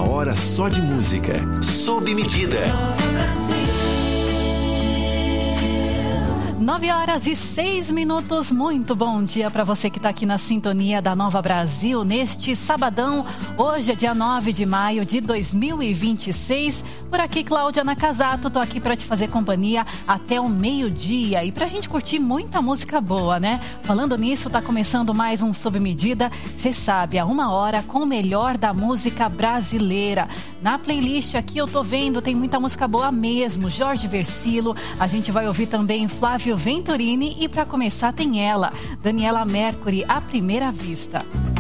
hora só de música. Sob medida. 9h06. Muito bom dia para você que está aqui na sintonia da Nova Brasil neste sabadão. Hoje é dia 9 de maio de 2026. Por aqui, Cláudia Nakazato, tô aqui para te fazer companhia até o meio-dia e pra gente curtir muita música boa, né? Falando nisso, tá começando mais um Sob Medida. Você sabe, a 1 hora com o melhor da música brasileira. Na playlist aqui eu tô vendo, tem muita música boa mesmo. Jorge Versilo, a gente vai ouvir também Flávio Venturini e para começar tem ela, Daniela Mercury, À Primeira Vista.